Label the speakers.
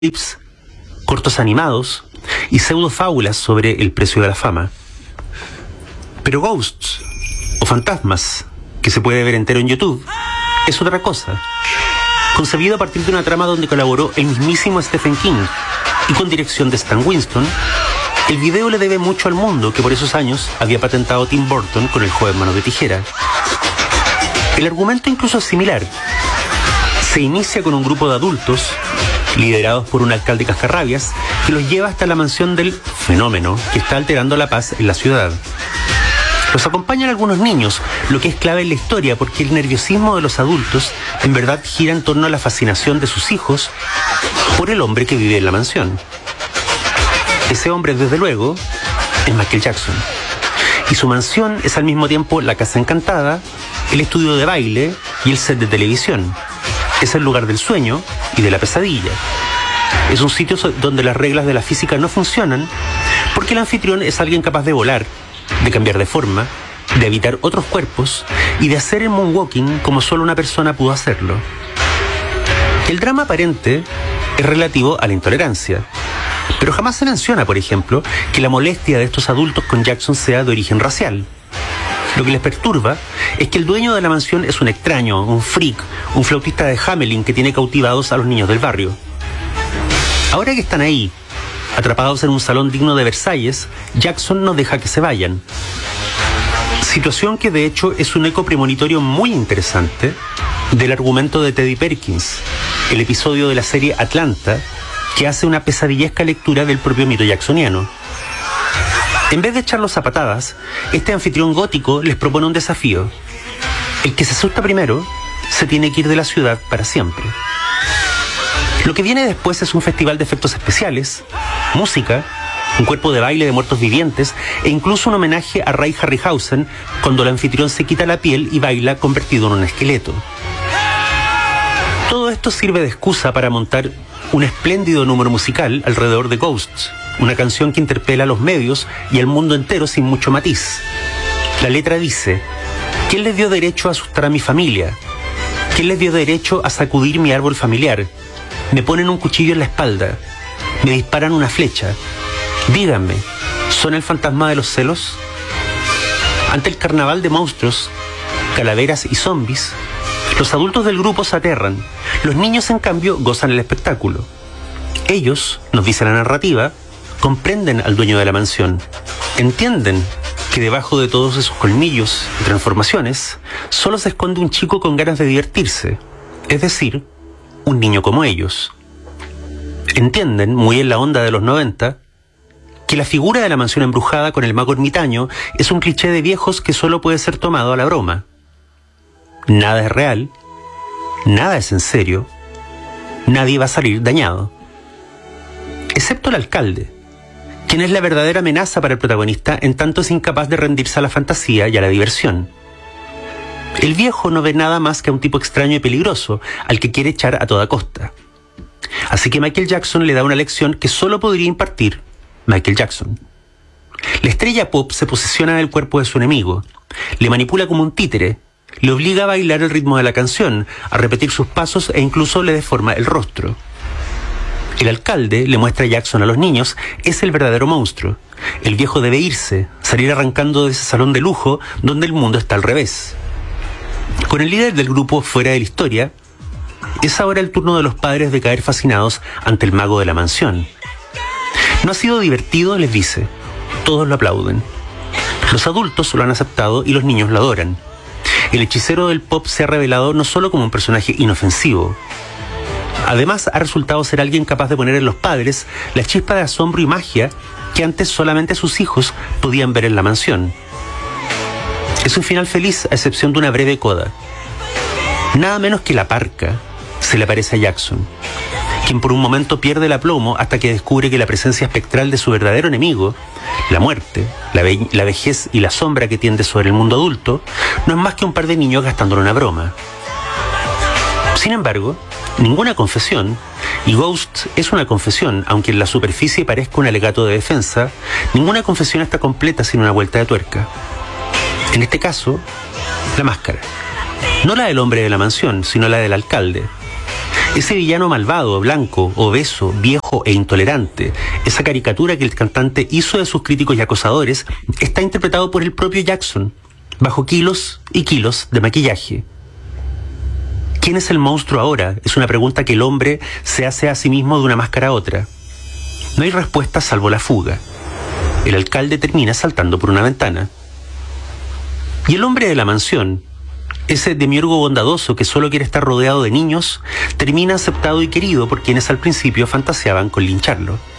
Speaker 1: clips, cortos animados y pseudofábulas sobre el precio de la fama. Pero Ghosts, o Fantasmas, que se puede ver entero en YouTube, es otra cosa. Concebido a partir de una trama donde colaboró el mismísimo Stephen King y con dirección de Stan Winston, el video le debe mucho al mundo que por esos años había patentado Tim Burton con El joven mano de tijera. El argumento incluso es similar. Se inicia con un grupo de adultos liderados por un alcalde cascarrabias que los lleva hasta la mansión del fenómeno que está alterando la paz en la ciudad. Los acompañan algunos niños, lo que es clave en la historia porque el nerviosismo de los adultos en verdad gira en torno a la fascinación de sus hijos por el hombre que vive en la mansión. Ese hombre, desde luego, es Michael Jackson. Y su mansión es al mismo tiempo la casa encantada, el estudio de baile y el set de televisión. Es el lugar del sueño y de la pesadilla. Es un sitio donde las reglas de la física no funcionan porque el anfitrión es alguien capaz de volar, de cambiar de forma, de habitar otros cuerpos y de hacer el moonwalking como solo una persona pudo hacerlo. El drama aparente es relativo a la intolerancia, pero jamás se menciona, por ejemplo, que la molestia de estos adultos con Jackson sea de origen racial. Lo que les perturba es que el dueño de la mansión es un extraño, un freak, un flautista de Hamelin que tiene cautivados a los niños del barrio. Ahora que están ahí, atrapados en un salón digno de Versalles, Jackson no deja que se vayan. Situación que de hecho es un eco premonitorio muy interesante del argumento de Teddy Perkins, el episodio de la serie Atlanta, que hace una pesadillesca lectura del propio mito jacksoniano. En vez de echarlos a patadas, este anfitrión gótico les propone un desafío. El que se asusta primero se tiene que ir de la ciudad para siempre. Lo que viene después es un festival de efectos especiales, música, un cuerpo de baile de muertos vivientes e incluso un homenaje a Ray Harryhausen cuando el anfitrión se quita la piel y baila convertido en un esqueleto. Todo esto sirve de excusa para montar un espléndido número musical alrededor de Ghosts, una canción que interpela a los medios y al mundo entero sin mucho matiz. La letra dice: ¿quién les dio derecho a asustar a mi familia? ¿Quién les dio derecho a sacudir mi árbol familiar? Me ponen un cuchillo en la espalda, me disparan una flecha. Díganme, ¿son el fantasma de los celos? Ante el carnaval de monstruos, calaveras y zombies, los adultos del grupo se aterran. Los niños, en cambio, gozan el espectáculo. Ellos, nos dice la narrativa, comprenden al dueño de la mansión. Entienden que debajo de todos esos colmillos y transformaciones, solo se esconde un chico con ganas de divertirse. Es decir, un niño como ellos. Entienden, muy en la onda de los 90, que la figura de la mansión embrujada con el mago ermitaño es un cliché de viejos que solo puede ser tomado a la broma. Nada es real, nada es en serio, nadie va a salir dañado. Excepto el alcalde, quien es la verdadera amenaza para el protagonista en tanto es incapaz de rendirse a la fantasía y a la diversión. El viejo no ve nada más que a un tipo extraño y peligroso, al que quiere echar a toda costa. Así que Michael Jackson le da una lección que solo podría impartir Michael Jackson. La estrella pop se posesiona del cuerpo de su enemigo, le manipula como un títere, le obliga a bailar el ritmo de la canción, a repetir sus pasos e incluso le deforma el rostro. El alcalde le muestra a Jackson a los niños, es el verdadero monstruo. El viejo debe irse, salir arrancando de ese salón de lujo donde el mundo está al revés. Con el líder del grupo fuera de la historia, es ahora el turno de los padres de caer fascinados ante el mago de la mansión. No ha sido divertido, les dice. Todos lo aplauden. Los adultos lo han aceptado y los niños lo adoran. El hechicero del pop se ha revelado no solo como un personaje inofensivo. Además, ha resultado ser alguien capaz de poner en los padres la chispa de asombro y magia que antes solamente sus hijos podían ver en la mansión. Es un final feliz a excepción de una breve coda. Nada menos que la parca se le aparece a Jackson, quien por un momento pierde el aplomo hasta que descubre que la presencia espectral de su verdadero enemigo, la muerte, la vejez y la sombra que tiende sobre el mundo adulto, no es más que un par de niños gastándole una broma. Sin embargo, ninguna confesión, y Ghost es una confesión, aunque en la superficie parezca un alegato de defensa, ninguna confesión está completa sin una vuelta de tuerca. En este caso, la máscara. No la del hombre de la mansión, sino la del alcalde. Ese villano malvado, blanco, obeso, viejo e intolerante, esa caricatura que el cantante hizo de sus críticos y acosadores, está interpretado por el propio Jackson, bajo kilos y kilos de maquillaje. ¿Quién es el monstruo ahora? Es una pregunta que el hombre se hace a sí mismo de una máscara a otra. No hay respuesta salvo la fuga. El alcalde termina saltando por una ventana. Y el hombre de la mansión, ese demiurgo bondadoso que solo quiere estar rodeado de niños, termina aceptado y querido por quienes al principio fantaseaban con lincharlo.